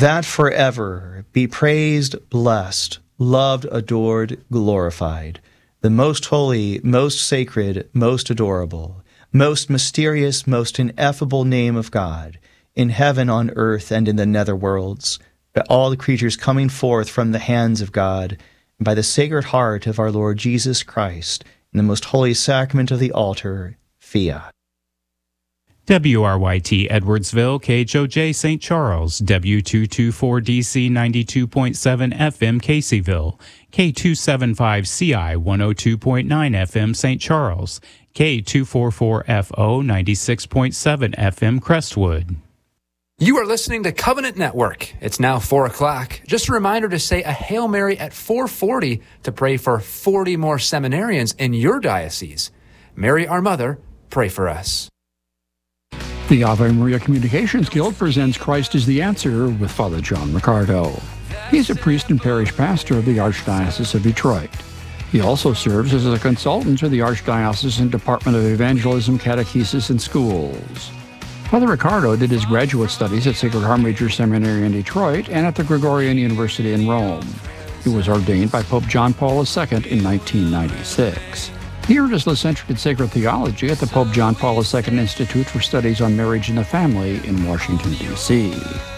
that forever be praised, blessed, loved, adored, glorified, the most holy, most sacred, most adorable, most mysterious, most ineffable name of God, in heaven, on earth, and in the netherworlds, by all the creatures coming forth from the hands of God, and by the Sacred Heart of our Lord Jesus Christ, in the most holy sacrament of the altar, Fiat. WRYT Edwardsville, KHOJ St. Charles, W224DC 92.7 FM Caseyville, K275CI 102.9 FM St. Charles, K244FO 96.7 FM Crestwood. You are listening to Covenant Network. It's now 4 o'clock. Just a reminder to say a Hail Mary at 4:40 to pray for 40 more seminarians in your diocese. Mary, our Mother, pray for us. The Ave Maria Communications Guild presents Christ is the Answer with Father John Riccardo. He's a priest and parish pastor of the Archdiocese of Detroit. He also serves as a consultant to the Archdiocesan Department of Evangelism, Catechesis, and Schools. Father Riccardo did his graduate studies at Sacred Heart Major Seminary in Detroit and at the Gregorian University in Rome. He was ordained by Pope John Paul II in 1996. He earned his licentiate in sacred theology at the Pope John Paul II Institute for Studies on Marriage and the Family in Washington, D.C.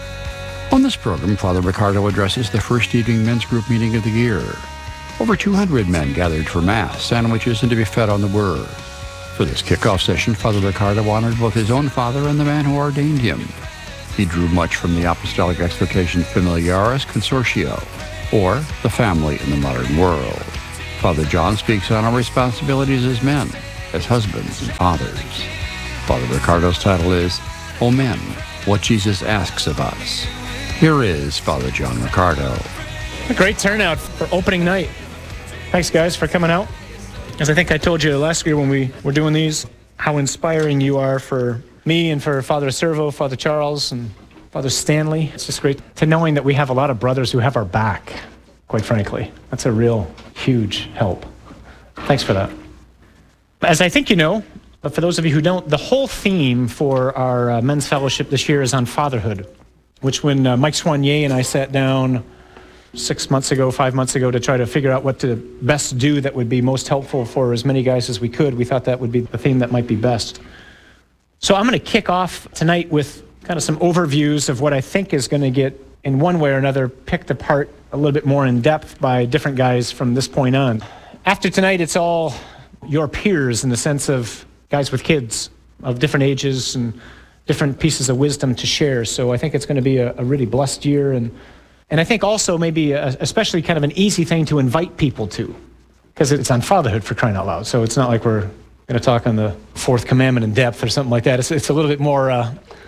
On this program, Father Riccardo addresses the first evening men's group meeting of the year. Over 200 men gathered for Mass, sandwiches, and to be fed on the Word. For this kickoff session, Father Riccardo honored both his own father and the man who ordained him. He drew much from the apostolic exhortation Familiaris Consortio, or the family in the modern world. Father John speaks on our responsibilities as men, as husbands and fathers. Father Riccardo's title is, O Men, What Jesus Asks of Us. Here is Father John Riccardo. A great turnout for opening night. Thanks, guys, for coming out. As I think I told you last year when we were doing these, how inspiring you are for me and for Father Servo, Father Charles, and Father Stanley. It's just great to knowing that we have a lot of brothers who have our back, quite frankly. That's a real huge help. Thanks for that. As I think you know, but for those of you who don't, the whole theme for our men's fellowship this year is on fatherhood, which when Mike Soigné and I sat down 5 months ago to try to figure out what to best do that would be most helpful for as many guys as we could, we thought that would be the theme that might be best. So I'm going to kick off tonight with kind of some overviews of what I think is going to get, in one way or another, picked apart a little bit more in depth by different guys from this point on. After tonight, it's all your peers in the sense of guys with kids of different ages and different pieces of wisdom to share. So I think it's going to be a really blessed year. And I think also maybe especially kind of an easy thing to invite people to, because it's on fatherhood, for crying out loud. So it's not like we're going to talk on the fourth commandment in depth or something like that. It's a little bit more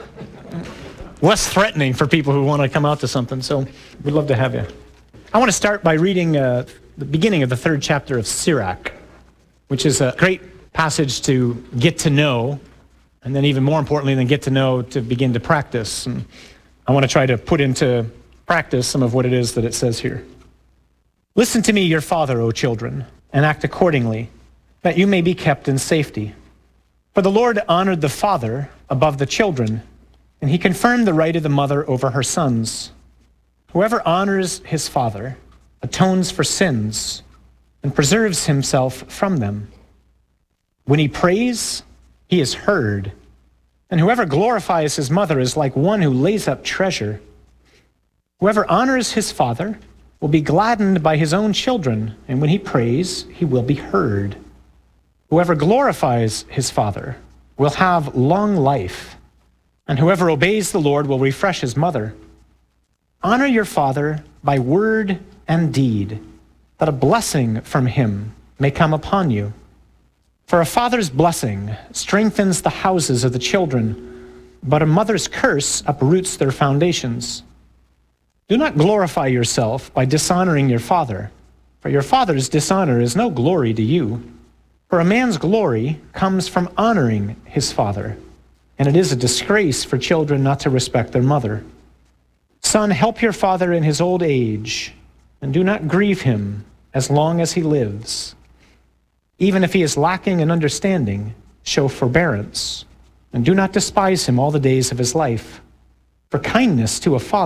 less threatening for people who want to come out to something. So we'd love to have you. I want to start by reading the beginning of the 3rd chapter of Sirach, which is a great passage to get to know, and then even more importantly than get to know, to begin to practice. And I want to try to put into practice some of what it is that it says here. Listen to me, your father, O children, and act accordingly, that you may be kept in safety. For the Lord honored the father above the children, and he confirmed the right of the mother over her sons. Whoever honors his father atones for sins and preserves himself from them. When he prays, he is heard, and whoever glorifies his mother is like one who lays up treasure. Whoever honors his father will be gladdened by his own children, and when he prays, he will be heard. Whoever glorifies his father will have long life, and whoever obeys the Lord will refresh his mother. Honor your father by word and deed, that a blessing from him may come upon you. For a father's blessing strengthens the houses of the children, but a mother's curse uproots their foundations. Do not glorify yourself by dishonoring your father, for your father's dishonor is no glory to you. For a man's glory comes from honoring his father, and it is a disgrace for children not to respect their mother. Son, help your father in his old age, and do not grieve him as long as he lives. Even if he is lacking in understanding, show forbearance, and do not despise him all the days of his life. For kindness to a father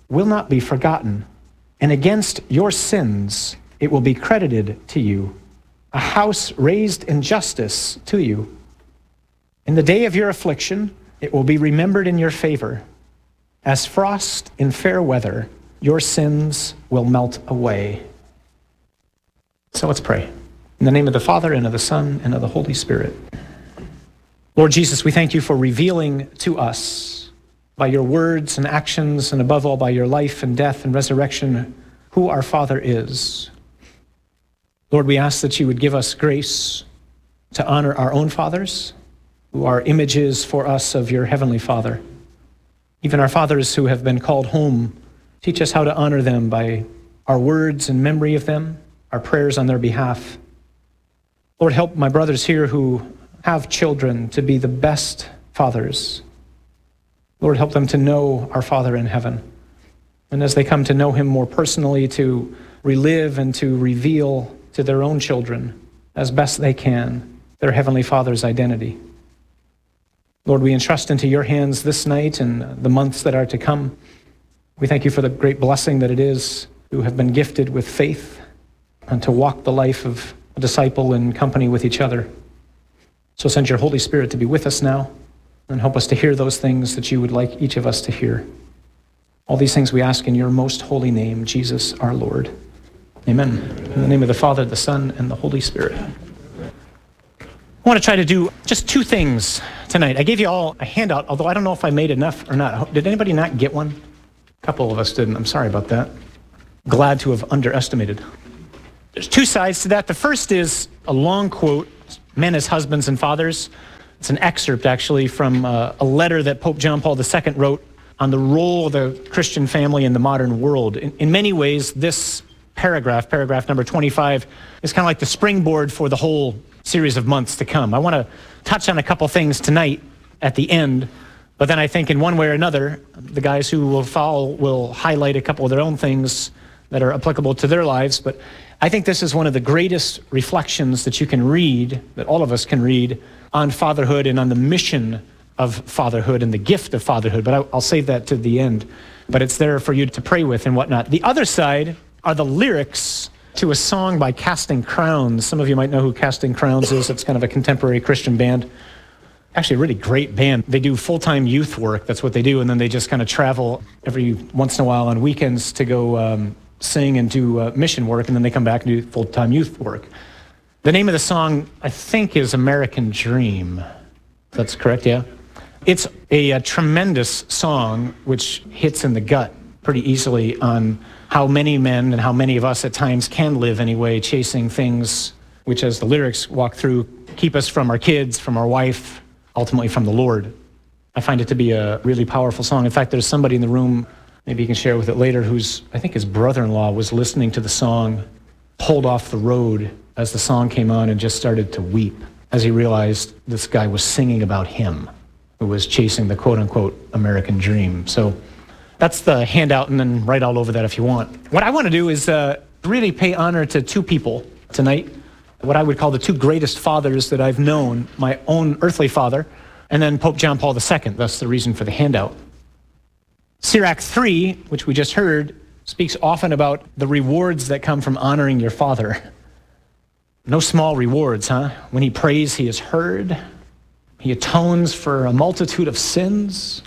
will not be forgotten, and against your sins it will be credited to you, a house raised in justice to you. In the day of your affliction it will be remembered in your favor. As frost in fair weather, your sins will melt away. So let's pray. In the name of the Father, and of the Son, and of the Holy Spirit. Lord Jesus, we thank you for revealing to us by your words and actions, and above all by your life and death and resurrection, who our Father is. Lord, we ask that you would give us grace to honor our own fathers, who are images for us of your heavenly Father. Even our fathers who have been called home, teach us how to honor them by our words and memory of them, our prayers on their behalf. Lord, help my brothers here who have children to be the best fathers. Lord, help them to know our Father in heaven. And as they come to know him more personally, to relive and to reveal to their own children, as best they can, their Heavenly Father's identity. Lord, we entrust into your hands this night and the months that are to come. We thank you for the great blessing that it is to have been gifted with faith and to walk the life of a disciple in company with each other. So send your Holy Spirit to be with us now and help us to hear those things that you would like each of us to hear. All these things we ask in your most holy name, Jesus our Lord. Amen. In the name of the Father, the Son, and the Holy Spirit. I want to try to do just two things tonight. I gave you all a handout, although I don't know if I made enough or not. Did anybody not get one? A couple of us didn't. I'm sorry about that. Glad to have underestimated. There's two sides to that. The first is a long quote, men as husbands and fathers. It's an excerpt, actually, from a letter that Pope John Paul II wrote on the role of the Christian family in the modern world. In many ways, this paragraph number 25, is kind of like the springboard for the whole series of months to come. I want to touch on a couple things tonight at the end, but then I think in one way or another, the guys who will follow will highlight a couple of their own things that are applicable to their lives. But I think this is one of the greatest reflections that you can read, that all of us can read, on fatherhood and on the mission of fatherhood and the gift of fatherhood. But I'll save that to the end. But it's there for you to pray with and whatnot. The other side are the lyrics to a song by Casting Crowns. Some of you might know who Casting Crowns is. It's kind of a contemporary Christian band. Actually a really great band. They do full-time youth work. That's what they do. And then they just kind of travel every once in a while on weekends to go sing and do mission work. And then they come back and do full-time youth work. The name of the song, I think, is American Dream. That's correct, yeah? It's a tremendous song which hits in the gut pretty easily on how many men and how many of us at times can live anyway, chasing things which, as the lyrics walk through, keep us from our kids, from our wife, ultimately from the Lord. I find it to be a really powerful song. In fact, there's somebody in the room, maybe you can share with it later, who's, I think his brother-in-law was listening to the song, pulled off the road as the song came on and just started to weep as he realized this guy was singing about him, who was chasing the quote-unquote American dream. So that's the handout, and then write all over that if you want. What I want to do is really pay honor to two people tonight, what I would call the two greatest fathers that I've known, my own earthly father, and then Pope John Paul II. That's the reason for the handout. Sirach 3, which we just heard, speaks often about the rewards that come from honoring your father. No small rewards, huh? When he prays, he is heard. He atones for a multitude of sins.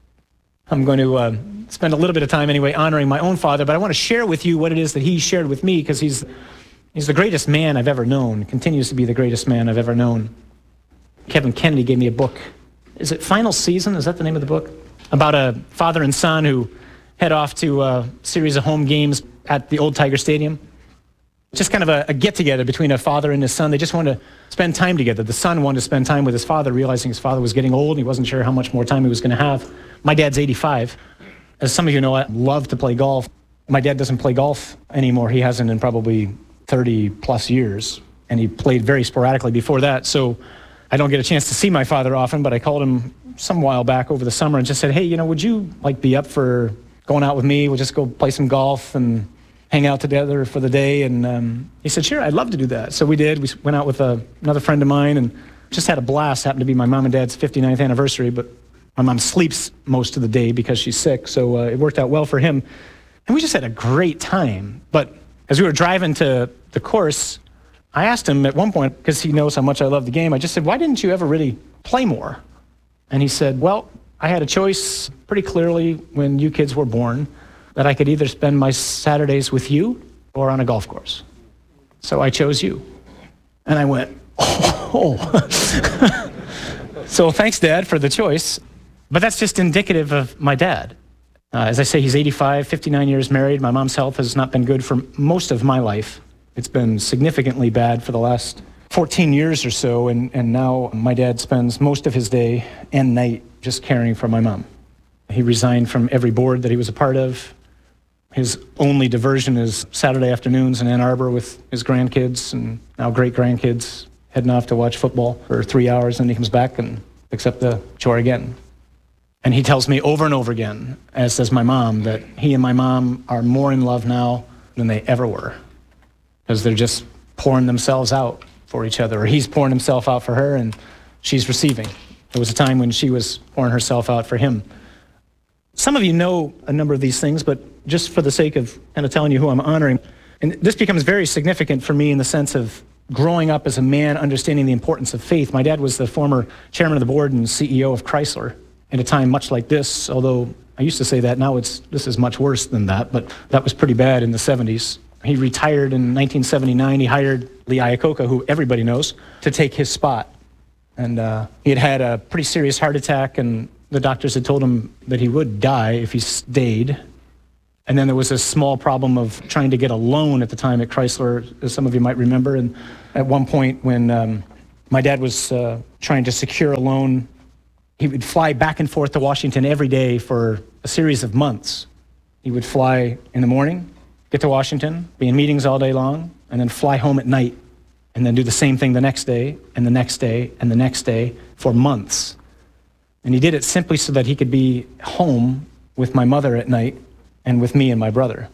I'm going to spend a little bit of time anyway honoring my own father, but I want to share with you what it is that he shared with me, because he's the greatest man I've ever known, continues to be the greatest man I've ever known. Kevin Kennedy gave me a book. Is it Final Season? Is that the name of the book? About a father and son who head off to a series of home games at the old Tiger Stadium. Just kind of a get-together between a father and his son. They just wanted to spend time together. The son wanted to spend time with his father, realizing his father was getting old, and he wasn't sure how much more time he was going to have. My dad's 85. As some of you know, I love to play golf. My dad doesn't play golf anymore. He hasn't in probably 30-plus years, and he played very sporadically before that. So I don't get a chance to see my father often, but I called him some while back over the summer and just said, hey, would you be up for going out with me? We'll just go play some golf and hang out together for the day. And he said, sure, I'd love to do that. So we did. We went out with another friend of mine and just had a blast. Happened to be my mom and dad's 59th anniversary, but My mom sleeps most of the day because she's sick, so it worked out well for him. And we just had a great time. But as we were driving to the course, I asked him at one point, because he knows how much I love the game, I just said, why didn't you ever really play more? And he said, well, I had a choice pretty clearly when you kids were born that I could either spend my Saturdays with you or on a golf course. So I chose you. And I went, oh. So thanks, Dad, for the choice. But that's just indicative of my dad. As I say, he's 85, 59 years married. My mom's health has not been good for most of my life. It's been significantly bad for the last 14 years or so, and now my dad spends most of his day and night just caring for my mom. He resigned from every board that he was a part of. His only diversion is Saturday afternoons in Ann Arbor with his grandkids and now great-grandkids, heading off to watch football for 3 hours, and he comes back and picks up the chore again. And he tells me over and over again, as does my mom, that he and my mom are more in love now than they ever were, because they're just pouring themselves out for each other, or he's pouring himself out for her and she's receiving. There was a time when she was pouring herself out for him. Some of you know a number of these things, but just for the sake of kind of telling you who I'm honoring, and this becomes very significant for me in the sense of growing up as a man, understanding the importance of faith. My dad was the former chairman of the board and CEO of Chrysler in a time much like this, although I used to say that, now this is much worse than that, but that was pretty bad in the 70s. He retired in 1979. He hired Lee Iacocca, who everybody knows, to take his spot. And he had had a pretty serious heart attack, and the doctors had told him that he would die if he stayed. And then there was a small problem of trying to get a loan at the time at Chrysler, as some of you might remember. And at one point when my dad was trying to secure a loan, he would fly back and forth to Washington every day for a series of months. He would fly in the morning, get to Washington, be in meetings all day long, and then fly home at night, and then do the same thing the next day, and the next day, and the next day for months. And he did it simply so that he could be home with my mother at night and with me and my brother.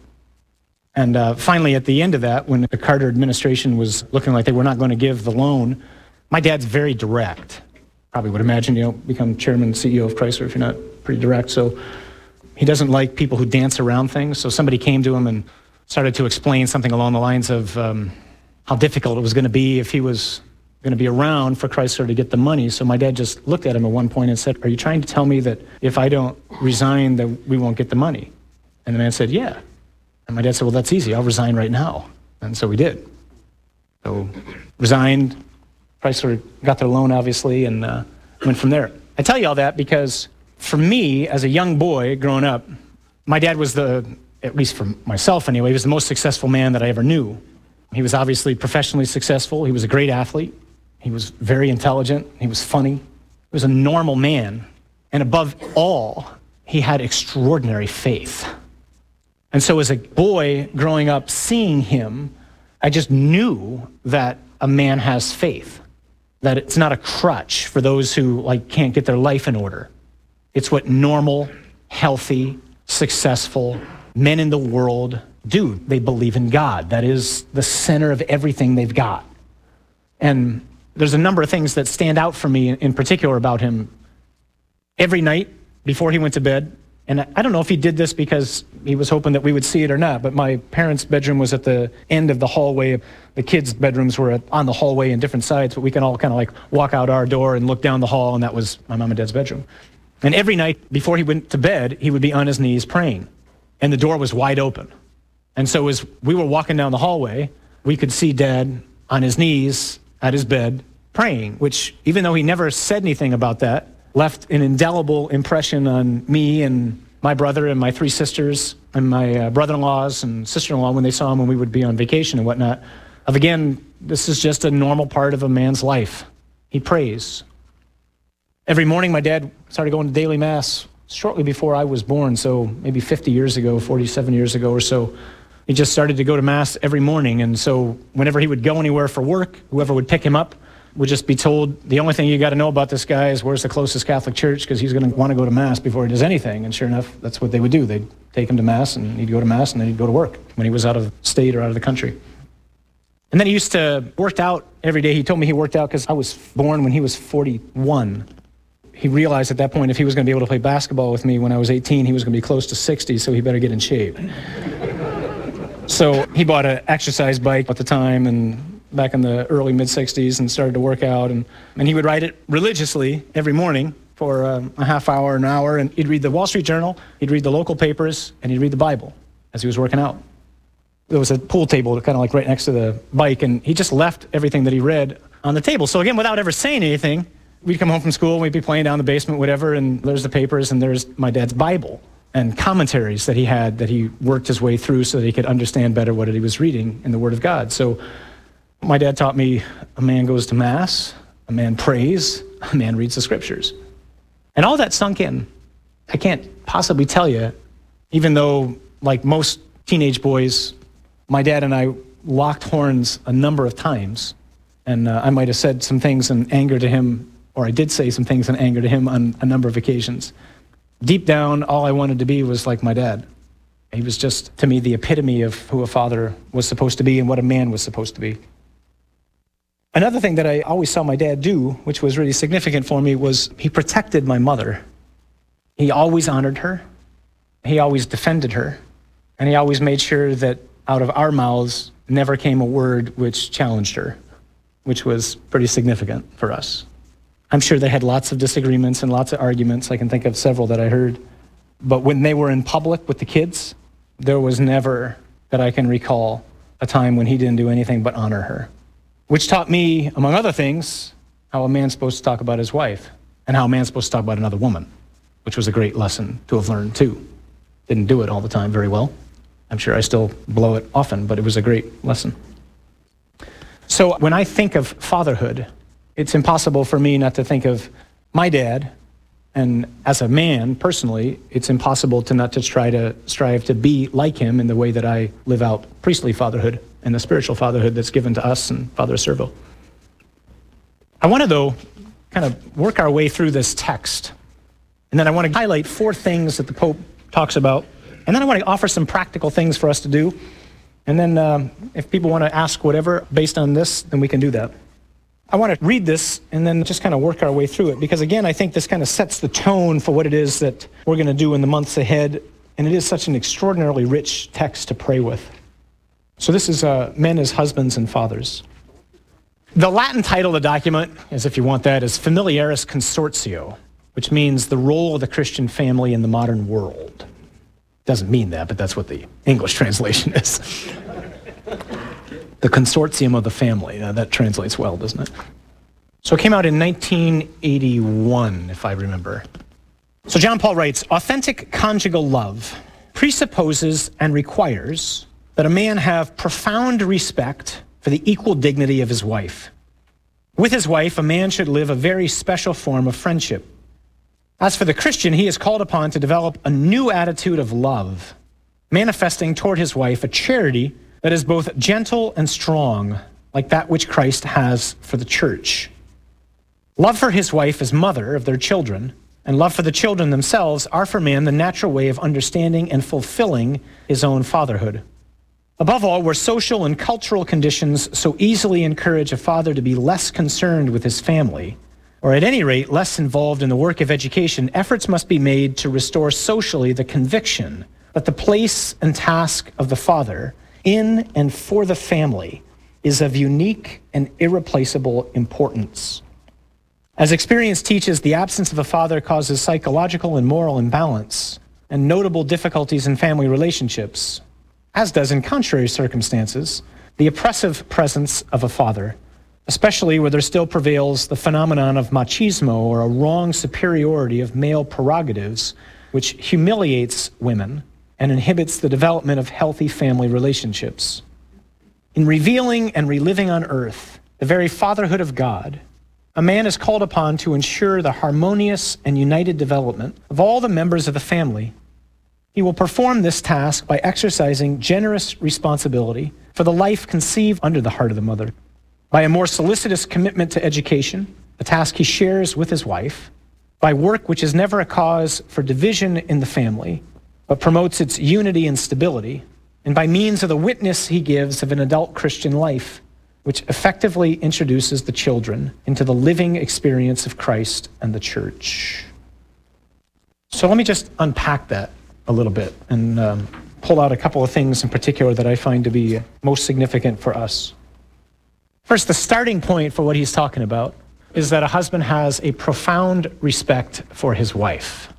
And finally, at the end of that, when the Carter administration was looking like they were not going to give the loan, my dad's very direct. Probably would imagine you don't become chairman and CEO of Chrysler if you're not pretty direct. So he doesn't like people who dance around things. So somebody came to him and started to explain something along the lines of how difficult it was going to be if he was going to be around for Chrysler to get the money. So my dad just looked at him at one point and said, "Are you trying to tell me that if I don't resign that we won't get the money?" And the man said, "Yeah." And my dad said, "Well, that's easy. I'll resign right now." And so we did. So resigned. Chrysler got their loan, obviously, and went from there. I tell you all that because for me, as a young boy growing up, my dad was at least for myself anyway, he was the most successful man that I ever knew. He was obviously professionally successful. He was a great athlete. He was very intelligent. He was funny. He was a normal man. And above all, he had extraordinary faith. And so as a boy growing up, seeing him, I just knew that a man has faith, that it's not a crutch for those who can't get their life in order. It's what normal, healthy, successful men in the world do. They believe in God. That is the center of everything they've got. And there's a number of things that stand out for me in particular about him. Every night before he went to bed, and I don't know if he did this because he was hoping that we would see it or not, but my parents' bedroom was at the end of the hallway. The kids' bedrooms were on the hallway in different sides, but we can all kind of walk out our door and look down the hall, and that was my mom and dad's bedroom. And every night before he went to bed, he would be on his knees praying, and the door was wide open. And so as we were walking down the hallway, we could see Dad on his knees at his bed praying, which, even though he never said anything about that, left an indelible impression on me and my brother and my 3 sisters and my brother-in-laws and sister-in-law when they saw him when we would be on vacation and whatnot, of again, this is just a normal part of a man's life. He prays. Every morning, my dad started going to daily mass shortly before I was born, so maybe 50 years ago, 47 years ago or so. He just started to go to mass every morning, and so whenever he would go anywhere for work, whoever would pick him up would just be told, the only thing you got to know about this guy is where's the closest Catholic church, because he's going to want to go to mass before he does anything. And sure enough, that's what they would do. They'd take him to mass, and he'd go to mass, and then he'd go to work when he was out of state or out of the country. And then he used to work out every day. He told me he worked out because I was born when he was 41. he realized at that point if he was going to be able to play basketball with me when I was 18, he was going to be close to 60, so he better get in shape. So he bought an exercise bike at the time and back in the early mid-60s and started to work out. And he would ride it religiously every morning for a half hour, an hour, and he'd read the Wall Street Journal, he'd read the local papers, and he'd read the Bible as he was working out. There was a pool table kind of like right next to the bike, and he just left everything that he read on the table. So again, without ever saying anything, we'd come home from school, we'd be playing down the basement, whatever, and there's the papers, and there's my dad's Bible and commentaries that he had that he worked his way through so that he could understand better what he was reading in the Word of God. So my dad taught me a man goes to Mass, a man prays, a man reads the Scriptures. And all that sunk in. I can't possibly tell you, even though, like most teenage boys, my dad and I locked horns a number of times, and I might have said some things in anger to him, or I did say some things in anger to him on a number of occasions. Deep down, all I wanted to be was like my dad. He was just, to me, the epitome of who a father was supposed to be and what a man was supposed to be. Another thing that I always saw my dad do, which was really significant for me, was he protected my mother. He always honored her. He always defended her. And he always made sure that out of our mouths never came a word which challenged her, which was pretty significant for us. I'm sure they had lots of disagreements and lots of arguments. I can think of several that I heard. But when they were in public with the kids, there was never, that I can recall, a time when he didn't do anything but honor her, which taught me, among other things, how a man's supposed to talk about his wife and how a man's supposed to talk about another woman, which was a great lesson to have learned too. Didn't do it all the time very well. I'm sure I still blow it often, but it was a great lesson. So when I think of fatherhood, it's impossible for me not to think of my dad, and as a man, personally, it's impossible to not to strive to be like him in the way that I live out priestly fatherhood and the spiritual fatherhood that's given to us and Father Servo. I want to, though, kind of work our way through this text, and then I want to highlight 4 things that the Pope talks about, and then I want to offer some practical things for us to do, and then if people want to ask whatever based on this, then we can do that. I want to read this and then just kind of work our way through it, because again, I think this kind of sets the tone for what it is that we're going to do in the months ahead, and it is such an extraordinarily rich text to pray with. So this is Men as Husbands and Fathers. The Latin title of the document, as if you want that, is Familiaris Consortio, which means the role of the Christian family in the modern world. Doesn't mean that, but that's what the English translation is. The consortium of the family. That translates well, doesn't it? So it came out in 1981, if I remember. So John Paul writes, authentic conjugal love presupposes and requires that a man have profound respect for the equal dignity of his wife. With his wife, a man should live a very special form of friendship. As for the Christian, he is called upon to develop a new attitude of love, manifesting toward his wife a charity that is both gentle and strong, like that which Christ has for the church. Love for his wife as mother of their children, and love for the children themselves are for man the natural way of understanding and fulfilling his own fatherhood. Above all, where social and cultural conditions so easily encourage a father to be less concerned with his family, or at any rate less involved in the work of education, efforts must be made to restore socially the conviction that the place and task of the father in and for the family is of unique and irreplaceable importance. As experience teaches, the absence of a father causes psychological and moral imbalance and notable difficulties in family relationships, as does, in contrary circumstances, the oppressive presence of a father, especially where there still prevails the phenomenon of machismo, or a wrong superiority of male prerogatives, which humiliates women and inhibits the development of healthy family relationships. In revealing and reliving on earth the very fatherhood of God, a man is called upon to ensure the harmonious and united development of all the members of the family. He will perform this task by exercising generous responsibility for the life conceived under the heart of the mother, by a more solicitous commitment to education, a task he shares with his wife, by work which is never a cause for division in the family, but promotes its unity and stability, and by means of the witness he gives of an adult Christian life, which effectively introduces the children into the living experience of Christ and the church. So let me just unpack that a little bit and pull out a couple of things in particular that I find to be most significant for us. First, the starting point for what he's talking about is that a husband has a profound respect for his wife.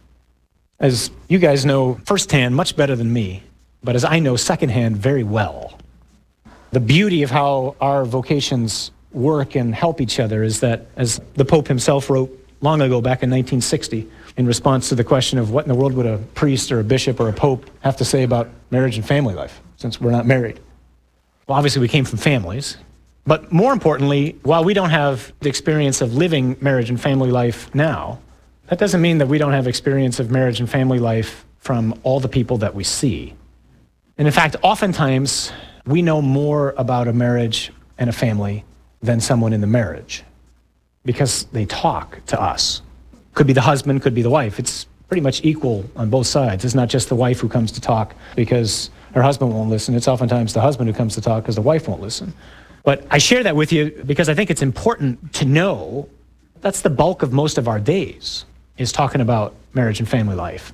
As you guys know firsthand, much better than me, but as I know secondhand very well, the beauty of how our vocations work and help each other is that, as the Pope himself wrote long ago, back in 1960, in response to the question of what in the world would a priest or a bishop or a pope have to say about marriage and family life, since we're not married. Well, obviously we came from families, but more importantly, while we don't have the experience of living marriage and family life now, that doesn't mean that we don't have experience of marriage and family life from all the people that we see. And in fact, oftentimes, we know more about a marriage and a family than someone in the marriage because they talk to us. Could be the husband, could be the wife. It's pretty much equal on both sides. It's not just the wife who comes to talk because her husband won't listen. It's oftentimes the husband who comes to talk because the wife won't listen. But I share that with you because I think it's important to know that's the bulk of most of our days is talking about marriage and family life.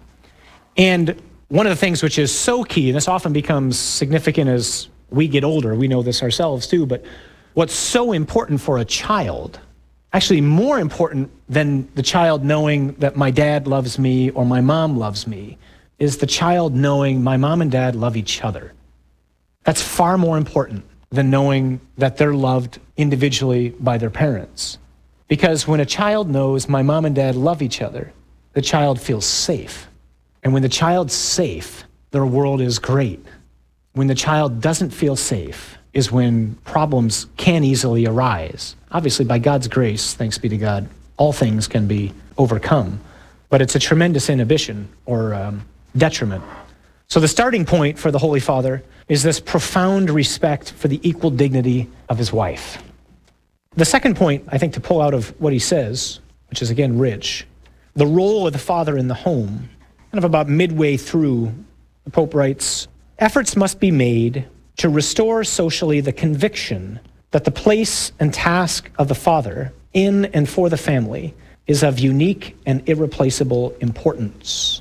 And one of the things which is so key, and this often becomes significant as we get older, we know this ourselves too, but what's so important for a child, actually more important than the child knowing that my dad loves me or my mom loves me, is the child knowing my mom and dad love each other. That's far more important than knowing that they're loved individually by their parents. Because when a child knows my mom and dad love each other, the child feels safe. And when the child's safe, their world is great. When the child doesn't feel safe is when problems can easily arise. Obviously, by God's grace, thanks be to God, all things can be overcome. But it's a tremendous inhibition or detriment. So the starting point for the Holy Father is this profound respect for the equal dignity of his wife. The second point, I think, to pull out of what he says, which is again rich, the role of the father in the home, kind of about midway through, the Pope writes, efforts must be made to restore socially the conviction that the place and task of the father in and for the family is of unique and irreplaceable importance.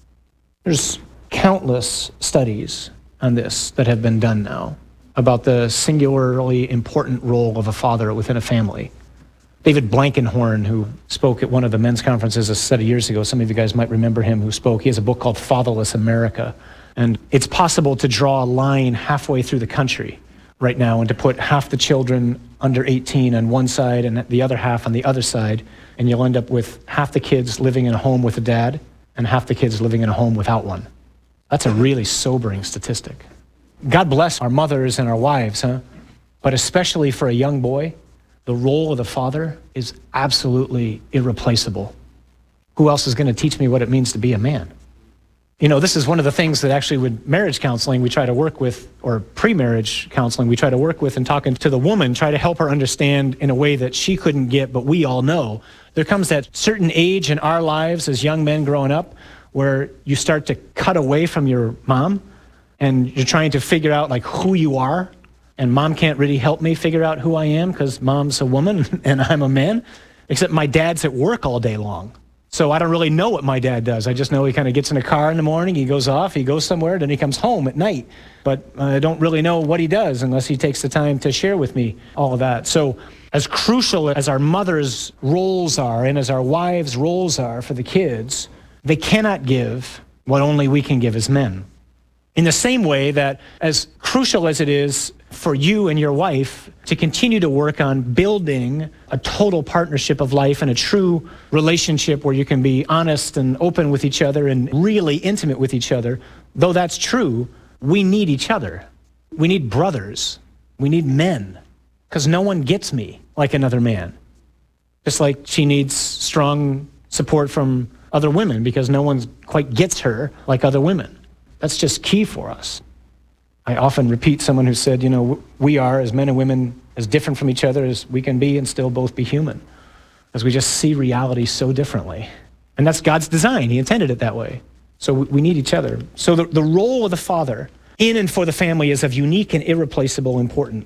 There's countless studies on this that have been done now about the singularly important role of a father within a family. David Blankenhorn, who spoke at one of the men's conferences a set of years ago, some of you guys might remember him who spoke. He has a book called Fatherless America. And it's possible to draw a line halfway through the country right now and to put half the children under 18 on one side and the other half on the other side. And you'll end up with half the kids living in a home with a dad and half the kids living in a home without one. That's a really sobering statistic. God bless our mothers and our wives, huh? But especially for a young boy, the role of the father is absolutely irreplaceable. Who else is going to teach me what it means to be a man? You know, this is one of the things that actually with marriage counseling we try to work with, or pre-marriage counseling we try to work with, and talking to the woman, try to help her understand in a way that she couldn't get, but we all know. There comes that certain age in our lives as young men growing up where you start to cut away from your mom and you're trying to figure out like who you are, and mom can't really help me figure out who I am because mom's a woman and I'm a man, except my dad's at work all day long. So I don't really know what my dad does. I just know he kind of gets in a car in the morning, he goes off, he goes somewhere, then he comes home at night. But I don't really know what he does unless he takes the time to share with me all of that. So as crucial as our mothers' roles are and as our wives' roles are for the kids, they cannot give what only we can give as men. In the same way that as crucial as it is for you and your wife to continue to work on building a total partnership of life and a true relationship where you can be honest and open with each other and really intimate with each other, though that's true, we need each other. We need brothers. We need men, because no one gets me like another man. Just like she needs strong support from other women because no one quite gets her like other women. That's just key for us. I often repeat someone who said, you know, we are, as men and women, as different from each other as we can be and still both be human, as we just see reality so differently. And that's God's design. He intended it that way. So we need each other. So the role of the father in and for the family is of unique and irreplaceable importance.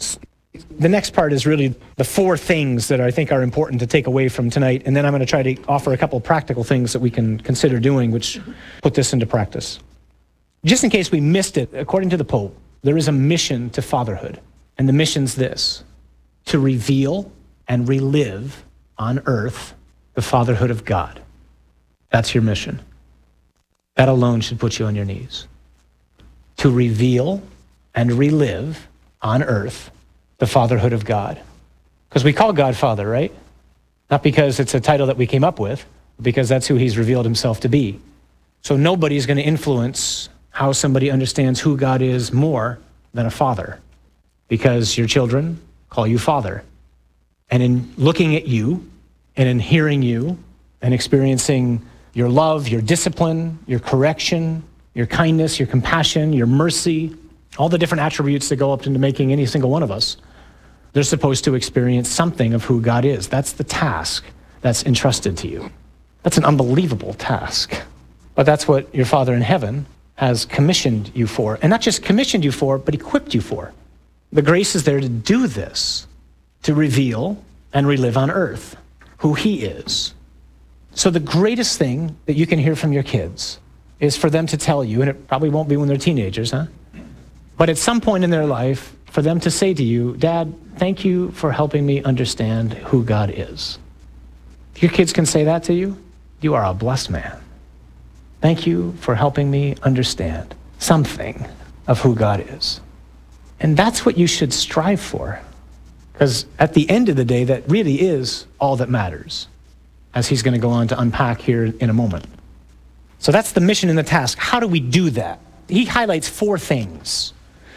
The next part is really the 4 things that I think are important to take away from tonight, and then I'm going to try to offer a couple of practical things that we can consider doing, which put this into practice. Just in case we missed it, according to the Pope, there is a mission to fatherhood, and the mission's this: to reveal and relive on earth the fatherhood of God. That's your mission. That alone should put you on your knees. To reveal and relive on earth the fatherhood of God. Because we call God Father, right? Not because it's a title that we came up with, but because that's who he's revealed himself to be. So nobody's going to influence how somebody understands who God is more than a father, because your children call you Father. And in looking at you and in hearing you and experiencing your love, your discipline, your correction, your kindness, your compassion, your mercy, all the different attributes that go up into making any single one of us, they're supposed to experience something of who God is. That's the task that's entrusted to you. That's an unbelievable task. But that's what your Father in heaven has commissioned you for. And not just commissioned you for, but equipped you for. The grace is there to do this, to reveal and relive on earth who he is. So the greatest thing that you can hear from your kids is for them to tell you, and it probably won't be when they're teenagers, but at some point in their life, for them to say to you, Dad, thank you for helping me understand who God is. If your kids can say that to you, you are a blessed man. Thank you for helping me understand something of who God is. And that's what you should strive for. Because at the end of the day, that really is all that matters, as he's going to go on to unpack here in a moment. So that's the mission and the task. How do we do that? He highlights 4 things.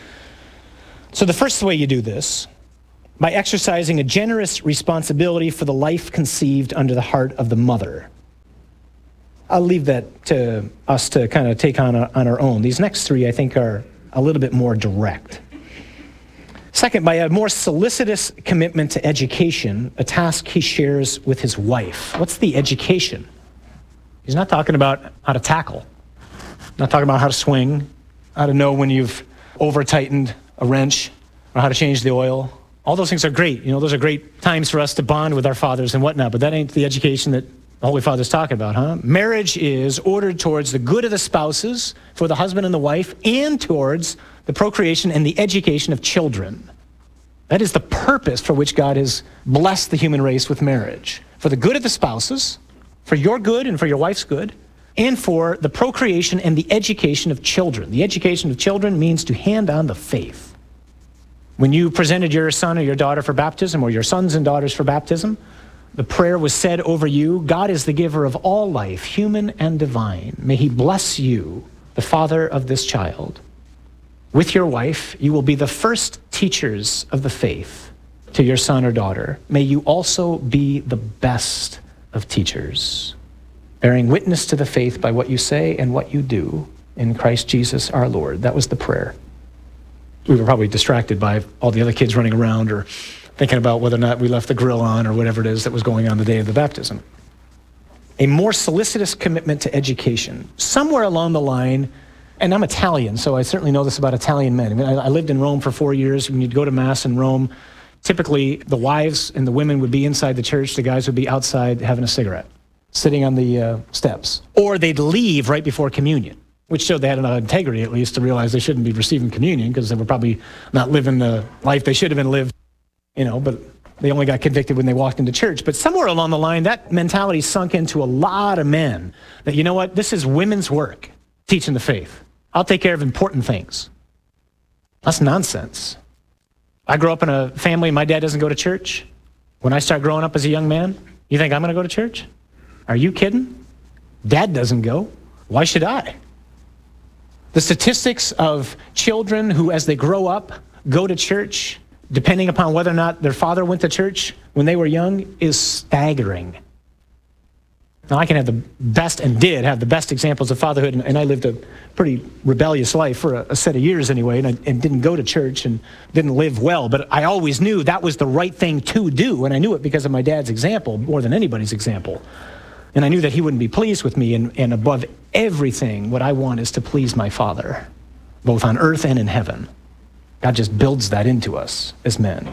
So the first way you do this, by exercising a generous responsibility for the life conceived under the heart of the mother. I'll leave that to us to kind of take on our own. These next 3, I think, are a little bit more direct. Second, by a more solicitous commitment to education, a task he shares with his wife. What's the education? He's not talking about how to tackle, not talking about how to swing, how to know when you've over-tightened a wrench, or how to change the oil. All those things are great. You know, those are great times for us to bond with our fathers and whatnot, but that ain't the education that the Holy Father's talking about, huh? Marriage is ordered towards the good of the spouses, for the husband and the wife, and towards the procreation and the education of children. That is the purpose for which God has blessed the human race with marriage. For the good of the spouses, for your good and for your wife's good, and for the procreation and the education of children. The education of children means to hand on the faith. When you presented your son or your daughter for baptism, or your sons and daughters for baptism, the prayer was said over you, God is the giver of all life, human and divine. May he bless you, the father of this child. With your wife, you will be the first teachers of the faith to your son or daughter. May you also be the best of teachers, bearing witness to the faith by what you say and what you do in Christ Jesus our Lord. That was the prayer. We were probably distracted by all the other kids running around or thinking about whether or not we left the grill on or whatever it is that was going on the day of the baptism. A more solicitous commitment to education. Somewhere along the line, and I'm Italian, so I certainly know this about Italian men. I mean, I lived in Rome for 4 years. When you'd go to Mass in Rome, typically the wives and the women would be inside the church. The guys would be outside having a cigarette, sitting on the steps. Or they'd leave right before communion, which showed they had enough integrity, at least, to realize they shouldn't be receiving communion because they were probably not living the life they should have been lived, but they only got convicted when they walked into church. But somewhere along the line, that mentality sunk into a lot of men that, you know what, this is women's work, teaching the faith. I'll take care of important things. That's nonsense. I grew up in a family, my dad doesn't go to church. When I start growing up as a young man, you think I'm going to go to church? Are you kidding? Dad doesn't go. Why should I? The statistics of children who, as they grow up, go to church, depending upon whether or not their father went to church when they were young, is staggering. Now, I can have the best, and did have the best examples of fatherhood, and I lived a pretty rebellious life for a set of years anyway, and didn't go to church and didn't live well, but I always knew that was the right thing to do, and I knew it because of my dad's example more than anybody's example. And I knew that he wouldn't be pleased with me, and above everything, what I want is to please my Father, both on earth and in heaven. God just builds that into us as men.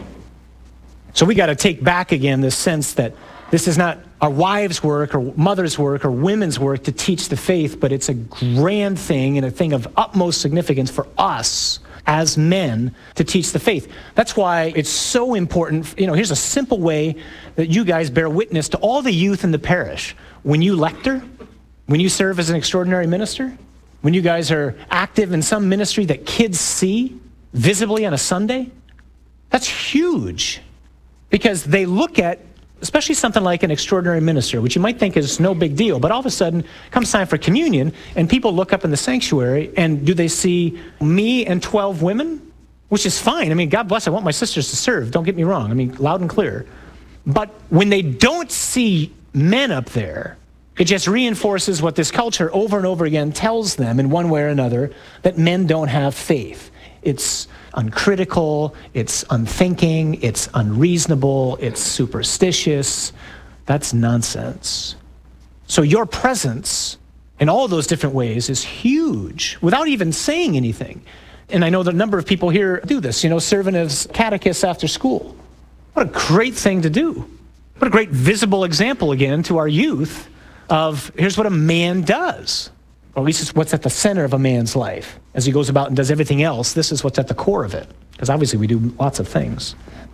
So we got to take back again this sense that this is not our wives' work or mother's work or women's work to teach the faith, but it's a grand thing and a thing of utmost significance for us as men to teach the faith. That's why it's so important. Here's a simple way that you guys bear witness to all the youth in the parish. When you lector, when you serve as an extraordinary minister, when you guys are active in some ministry that kids see visibly on a Sunday, that's huge. Because they look at, especially something like an extraordinary minister, which you might think is no big deal, but all of a sudden comes time for communion, and people look up in the sanctuary, and do they see me and 12 women? Which is fine. I mean, God bless, I want my sisters to serve, don't get me wrong. I mean, loud and clear. But when they don't see men up there, it just reinforces what this culture over and over again tells them in one way or another, that men don't have faith. It's uncritical, it's unthinking, it's unreasonable, it's superstitious. That's nonsense. So your presence in all those different ways is huge without even saying anything. And I know that a number of people here do this, serving as catechists after school. What a great thing to do. What a great visible example again to our youth of here's what a man does. Or at least it's what's at the center of a man's life. As he goes about and does everything else, this is what's at the core of it. Because obviously we do lots of things.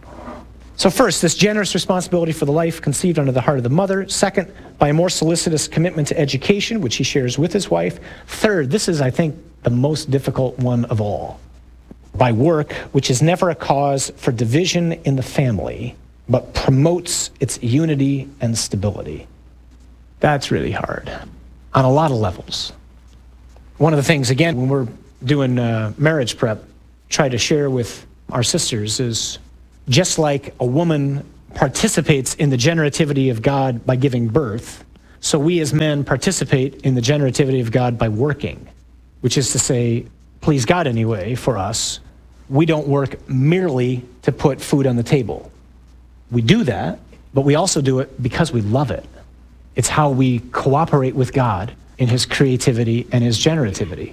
So first, this generous responsibility for the life conceived under the heart of the mother. Second, by a more solicitous commitment to education, which he shares with his wife. Third, this is, I think, the most difficult one of all. By work, which is never a cause for division in the family, but promotes its unity and stability. That's really hard on a lot of levels. One of the things, again, when we're doing marriage prep, try to share with our sisters is just like a woman participates in the generativity of God by giving birth, so we as men participate in the generativity of God by working, which is to say, please God anyway, for us. We don't work merely to put food on the table. We do that, but we also do it because we love it. It's how we cooperate with God in his creativity and his generativity.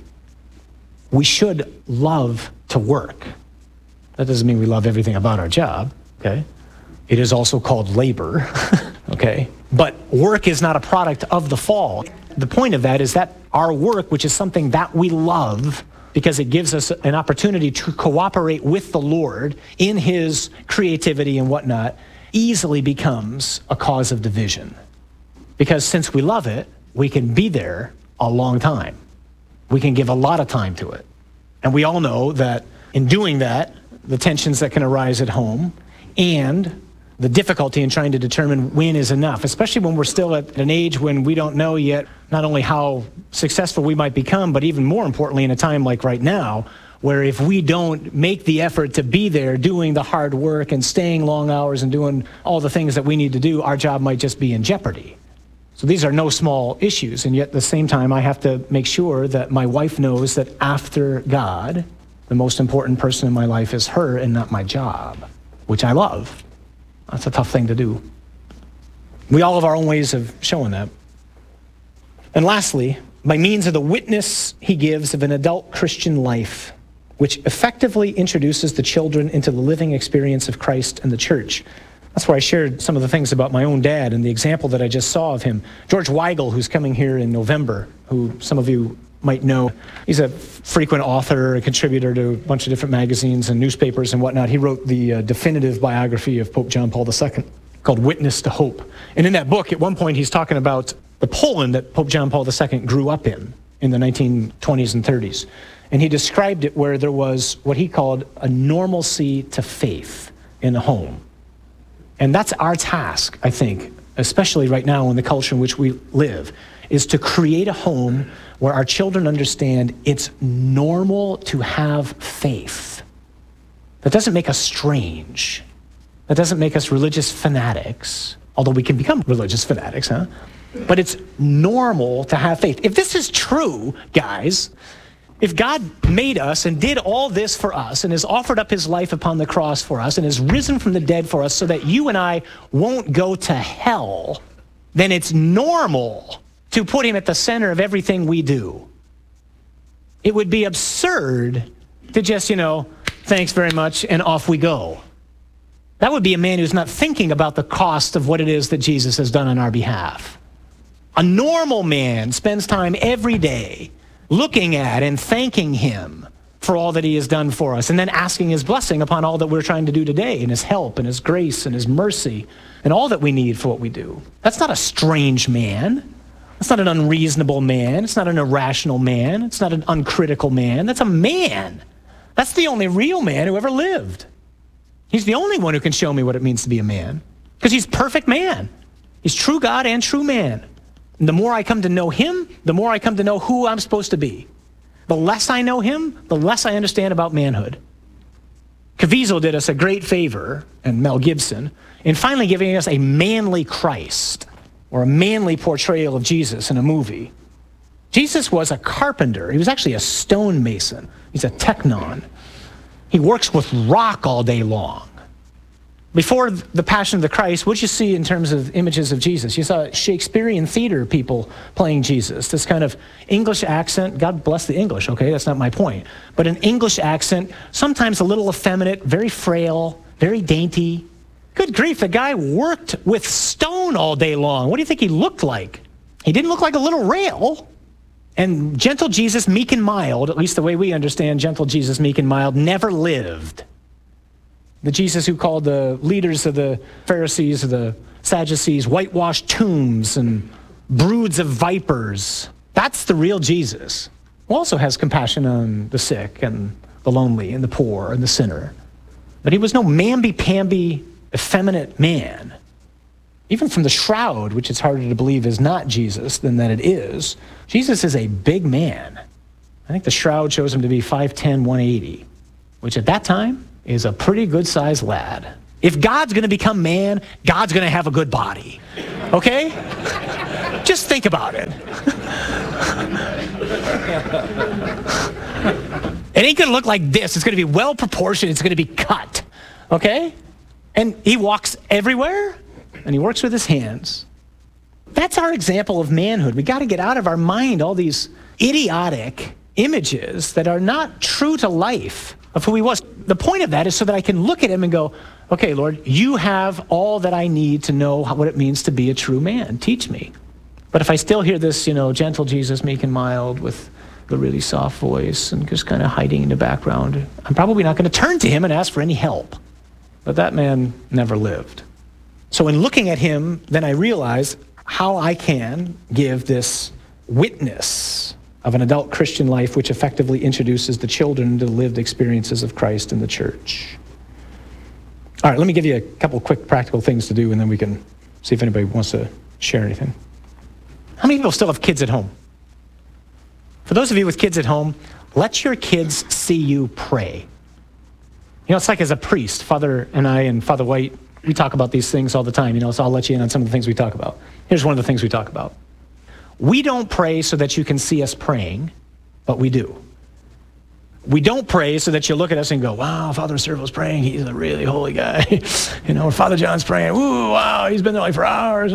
We should love to work. That doesn't mean we love everything about our job, okay? It is also called labor, okay? But work is not a product of the fall. The point of that is that our work, which is something that we love, because it gives us an opportunity to cooperate with the Lord in his creativity and whatnot, easily becomes a cause of division. Because since we love it, we can be there a long time. We can give a lot of time to it. And we all know that in doing that, the tensions that can arise at home and the difficulty in trying to determine when is enough, especially when we're still at an age when we don't know yet not only how successful we might become, but even more importantly in a time like right now, where if we don't make the effort to be there doing the hard work and staying long hours and doing all the things that we need to do, our job might just be in jeopardy. So these are no small issues, and yet at the same time, I have to make sure that my wife knows that after God, the most important person in my life is her and not my job, which I love. That's a tough thing to do. We all have our own ways of showing that. And lastly, by means of the witness he gives of an adult Christian life, which effectively introduces the children into the living experience of Christ and the church. That's where I shared some of the things about my own dad and the example that I just saw of him. George Weigel, who's coming here in November, who some of you might know. He's a frequent author, a contributor to a bunch of different magazines and newspapers and whatnot. He wrote the definitive biography of Pope John Paul II called Witness to Hope. And in that book, at one point, he's talking about the Poland that Pope John Paul II grew up in the 1920s and 30s. And he described it where there was what he called a normalcy to faith in the home. And that's our task, I think, especially right now in the culture in which we live, is to create a home where our children understand it's normal to have faith. That doesn't make us strange. That doesn't make us religious fanatics, although we can become religious fanatics, huh? But it's normal to have faith. If this is true, guys, if God made us and did all this for us and has offered up his life upon the cross for us and has risen from the dead for us so that you and I won't go to hell, then it's normal to put him at the center of everything we do. It would be absurd to just, think thanks very much, and off we go. That would be a man who's not thinking about the cost of what it is that Jesus has done on our behalf. A normal man spends time every day looking at and thanking him for all that he has done for us, and then asking his blessing upon all that we're trying to do today, and his help, and his grace, and his mercy, and all that we need for what we do. That's not a strange man. That's not an unreasonable man. It's not an irrational man. It's not an uncritical man. That's a man. That's the only real man who ever lived. He's the only one who can show me what it means to be a man, because he's perfect man. He's true God and true man. And the more I come to know him, the more I come to know who I'm supposed to be. The less I know him, the less I understand about manhood. Caviezel did us a great favor, and Mel Gibson, in finally giving us a manly Christ, or a manly portrayal of Jesus in a movie. Jesus was a carpenter. He was actually a stonemason. He's a teknon. He works with rock all day long. Before the Passion of the Christ, what did you see in terms of images of Jesus? You saw Shakespearean theater people playing Jesus, this kind of English accent. God bless the English, okay? That's not my point. But an English accent, sometimes a little effeminate, very frail, very dainty. Good grief, the guy worked with stone all day long. What do you think he looked like? He didn't look like a little rail. And gentle Jesus, meek and mild, at least the way we understand gentle Jesus, meek and mild, never lived. The Jesus who called the leaders of the Pharisees or the Sadducees whitewashed tombs and broods of vipers. That's the real Jesus, who also has compassion on the sick and the lonely and the poor and the sinner. But he was no mamby-pamby, effeminate man. Even from the shroud, which it's harder to believe is not Jesus than that it is, Jesus is a big man. I think the shroud shows him to be 5'10", 180, which at that time is a pretty good-sized lad. If God's going to become man, God's going to have a good body. Okay? Just think about it. It ain't going to look like this. It's going to be well-proportioned. It's going to be cut. Okay? And he walks everywhere, and he works with his hands. That's our example of manhood. We got to get out of our mind all these idiotic images that are not true to life of who he was. The point of that is so that I can look at him and go, okay, Lord, you have all that I need to know what it means to be a true man. Teach me. But if I still hear this, gentle Jesus, meek and mild, with the really soft voice and just kind of hiding in the background, I'm probably not going to turn to him and ask for any help. But that man never lived. So in looking at him, then I realize how I can give this witness of an adult Christian life which effectively introduces the children to the lived experiences of Christ in the church. All right, let me give you a couple quick practical things to do, and then we can see if anybody wants to share anything. How many people still have kids at home? For those of you with kids at home, let your kids see you pray. It's like as a priest, Father and I and Father White, we talk about these things all the time, so I'll let you in on some of the things we talk about. Here's one of the things we talk about. We don't pray so that you can see us praying, but we do. We don't pray so that you look at us and go, wow, Father Servo's praying, he's a really holy guy. Father John's praying, ooh, wow, he's been there for hours.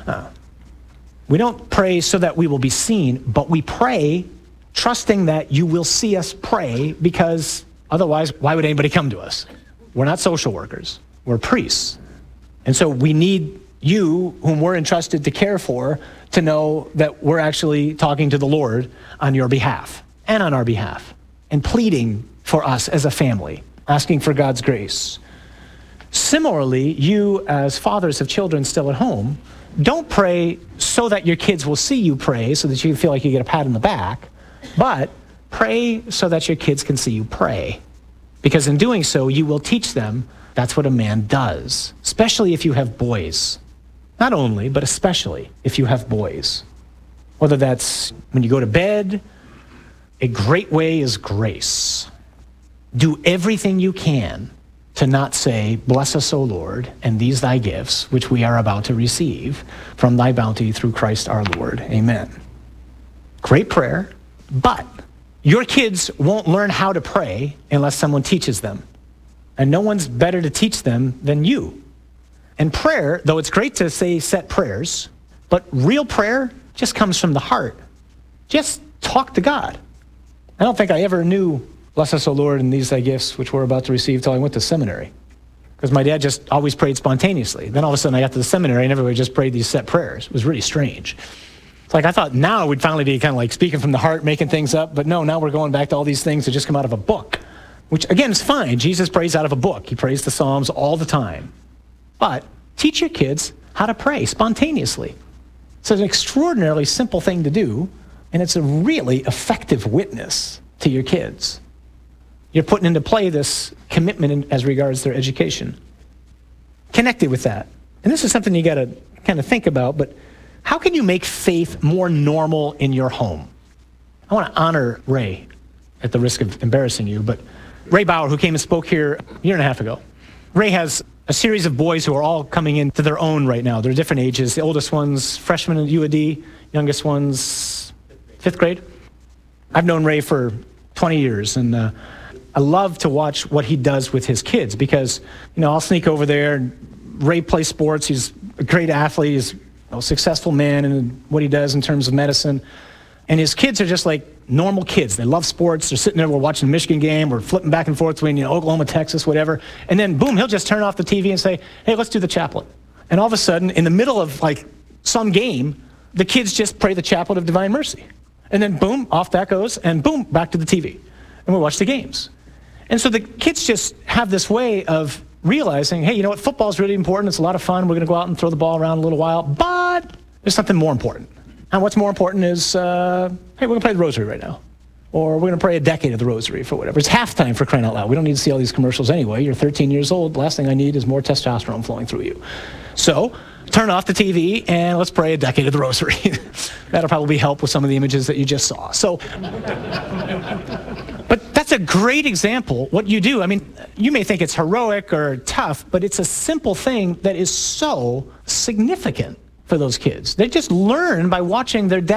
We don't pray so that we will be seen, but we pray trusting that you will see us pray, because otherwise, why would anybody come to us? We're not social workers. We're priests. And so we need you, whom we're entrusted to care for, to know that we're actually talking to the Lord on your behalf and on our behalf, and pleading for us as a family, asking for God's grace. Similarly, you as fathers of children still at home, don't pray so that your kids will see you pray so that you feel like you get a pat on the back, but pray so that your kids can see you pray. Because in doing so, you will teach them that's what a man does, especially if you have boys. Not only, but especially if you have boys. Whether that's when you go to bed, a great way is grace. Do everything you can to not say, bless us, O Lord, and these thy gifts, which we are about to receive from thy bounty through Christ our Lord. Amen. Great prayer, but your kids won't learn how to pray unless someone teaches them. And no one's better to teach them than you. And prayer, though it's great to say set prayers, but real prayer just comes from the heart. Just talk to God. I don't think I ever knew bless us, O Lord, in these thy gifts, which we're about to receive, till I went to seminary. Because my dad just always prayed spontaneously. Then all of a sudden I got to the seminary and everybody just prayed these set prayers. It was really strange. It's like I thought now we'd finally be kind of like speaking from the heart, making things up. But no, now we're going back to all these things that just come out of a book, which again is fine. Jesus prays out of a book. He prays the Psalms all the time. But teach your kids how to pray spontaneously. It's an extraordinarily simple thing to do, and it's a really effective witness to your kids. You're putting into play this commitment as regards their education. Connected with that. And this is something you got to kind of think about, but how can you make faith more normal in your home? I want to honor Ray at the risk of embarrassing you, but Ray Bauer, who came and spoke here a year and a half ago. Ray has a series of boys who are all coming into their own right now. They're different ages. The oldest one's freshman at UAD, youngest one's 5th grade. I've known Ray for 20 years, and I love to watch what he does with his kids because, I'll sneak over there, and Ray plays sports. He's a great athlete. He's a successful man in what he does in terms of medicine. And his kids are just like normal kids. They love sports. They're sitting there, we're watching the Michigan game, we're flipping back and forth between Oklahoma, Texas, whatever. And then, boom, he'll just turn off the TV and say, hey, let's do the chaplet. And all of a sudden, in the middle of like some game, the kids just pray the chaplet of divine mercy. And then, boom, off that goes, and boom, back to the TV. And we watch the games. And so the kids just have this way of realizing, hey, you know what, football's really important. It's a lot of fun. We're going to go out and throw the ball around a little while. But there's something more important. And what's more important is, hey, we're going to play the rosary right now. Or we're going to pray a decade of the rosary for whatever. It's halftime, for crying out loud. We don't need to see all these commercials anyway. You're 13 years old. The last thing I need is more testosterone flowing through you. So turn off the TV and let's pray a decade of the rosary. That'll probably help with some of the images that you just saw. So, but that's a great example, what you do. I mean, you may think it's heroic or tough, but it's a simple thing that is so significant for those kids. They just learn by watching their dad